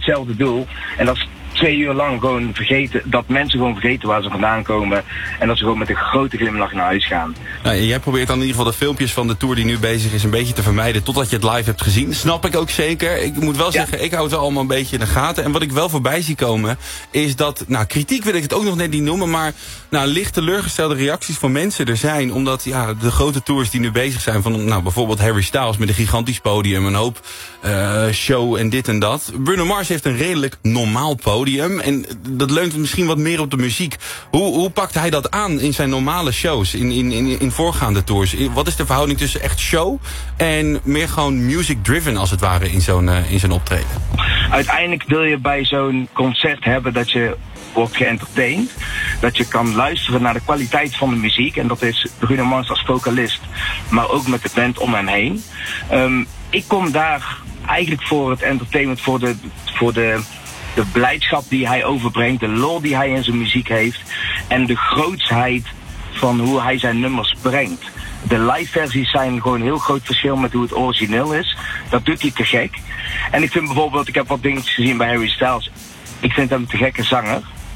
hetzelfde doel. En dat is 2 uur lang gewoon vergeten, dat mensen gewoon vergeten waar ze vandaan komen. En dat ze gewoon met een grote glimlach naar huis gaan. Nou, jij probeert dan in ieder geval de filmpjes van de tour die nu bezig is een beetje te vermijden totdat je het live hebt gezien. Snap ik ook zeker. Ik moet wel zeggen, ik hou het wel allemaal een beetje in de gaten. En wat ik wel voorbij zie komen is dat, nou, kritiek wil ik het ook nog net niet noemen, maar nou, licht teleurgestelde reacties van mensen er zijn. Omdat ja, de grote tours die nu bezig zijn van nou, bijvoorbeeld Harry Styles met een gigantisch podium, een hoop show en dit en dat. Bruno Mars heeft een redelijk normaal podium en dat leunt misschien wat meer op de muziek. Hoe pakt hij dat aan in zijn normale shows, in voorgaande tours? Wat is de verhouding tussen echt show en meer gewoon music-driven als het ware in zo'n optreden? Uiteindelijk wil je bij zo'n concert hebben dat je wordt geëntertained. Dat je kan luisteren naar de kwaliteit van de muziek. En dat is Bruno Mars als vocalist, maar ook met de band om hem heen. Ik kom daar eigenlijk voor het entertainment, voor de blijdschap die hij overbrengt, de lol die hij in zijn muziek heeft en de grootsheid van hoe hij zijn nummers brengt. De live versies zijn gewoon een heel groot verschil met hoe het origineel is. Dat doet hij te gek. En ik vind bijvoorbeeld, ik heb wat dingetjes gezien bij Harry Styles. Ik vind hem te gekke zanger.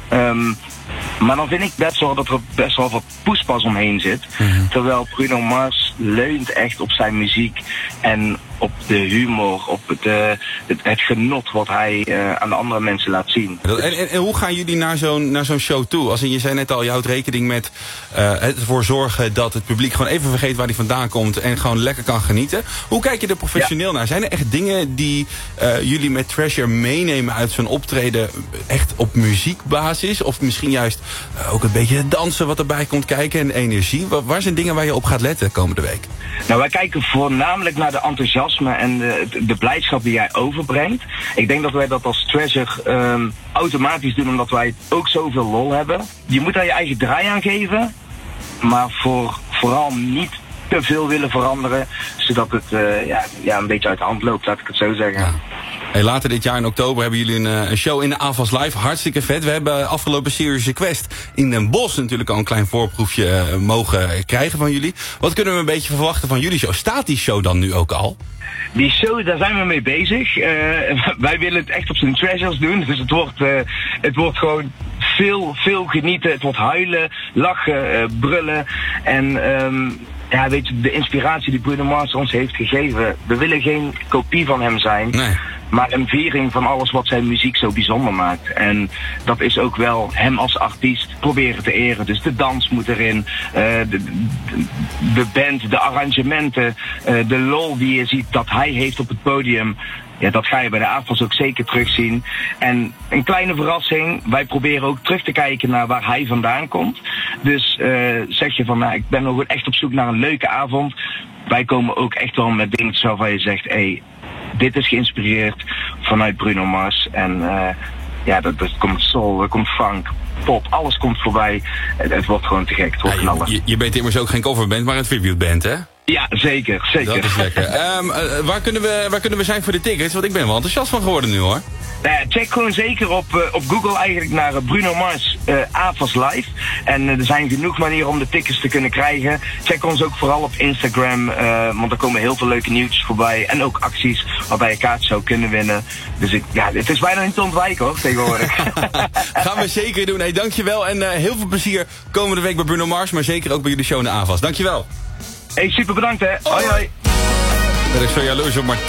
Maar dan vind ik best wel dat er best wel wat poespas omheen zit. Terwijl Bruno Mars leunt echt op zijn muziek en op de humor, op het genot wat hij aan de andere mensen laat zien. En hoe gaan jullie naar zo'n show toe? Als je zei net al, je houdt rekening met het ervoor zorgen dat het publiek gewoon even vergeet waar hij vandaan komt en gewoon lekker kan genieten. Hoe kijk je er professioneel naar? Zijn er echt dingen die jullie met Treasure meenemen uit zo'n optreden echt op muziekbasis? Of misschien juist ook een beetje dansen wat erbij komt kijken en energie? Waar zijn dingen waar je op gaat letten komende week? Nou, wij kijken voornamelijk naar de enthousiasme en de blijdschap die jij overbrengt. Ik denk dat wij dat als Treasure automatisch doen, omdat wij ook zoveel lol hebben. Je moet daar je eigen draai aan geven, maar vooral niet te veel willen veranderen, zodat het een beetje uit de hand loopt, laat ik het zo zeggen. Ja. Hey, later dit jaar in oktober hebben jullie een show in de AVAS Live. Hartstikke vet. We hebben afgelopen Serious Request in Den Bosch natuurlijk al een klein voorproefje mogen krijgen van jullie. Wat kunnen we een beetje verwachten van jullie show? Staat die show dan nu ook al? Die show, daar zijn we mee bezig. Wij willen het echt op zijn Treasures doen. Dus het wordt gewoon veel genieten. Het wordt huilen, lachen, brullen. En weet je, de inspiratie die Bruno Mars ons heeft gegeven. We willen geen kopie van hem zijn. Nee. Maar een viering van alles wat zijn muziek zo bijzonder maakt. En dat is ook wel hem als artiest proberen te eren. Dus de dans moet erin, de band, de arrangementen, de lol die je ziet dat hij heeft op het podium. Ja, dat ga je bij de AVAS ook zeker terugzien. En een kleine verrassing, wij proberen ook terug te kijken naar waar hij vandaan komt. Dus zeg je van, nou, ik ben nog echt op zoek naar een leuke avond. Wij komen ook echt wel met dingen waarvan je zegt, dit is geïnspireerd vanuit Bruno Mars. En dat komt soul, er komt funk, pop, alles komt voorbij. Het wordt gewoon te gek, het wordt knallen. Je bent immers ook geen coverband, maar een tributeband, hè? Ja, zeker. Dat is lekker. Waar kunnen we zijn voor de tickets? Want ik ben wel enthousiast van geworden nu, hoor. Check gewoon zeker op Google eigenlijk naar Bruno Mars AVAS Live. En er zijn genoeg manieren om de tickets te kunnen krijgen. Check ons ook vooral op Instagram, want er komen heel veel leuke nieuwtjes voorbij. En ook acties waarbij je kaart zou kunnen winnen. Dus het is bijna niet te ontwijken, hoor, tegenwoordig. Gaan we zeker doen. Hey, dankjewel en heel veel plezier komende week bij Bruno Mars, maar zeker ook bij jullie show in de AVAS. Dankjewel. Hey, super bedankt, hè. Hoi, hoi. Ben ik zo jaloers op, maar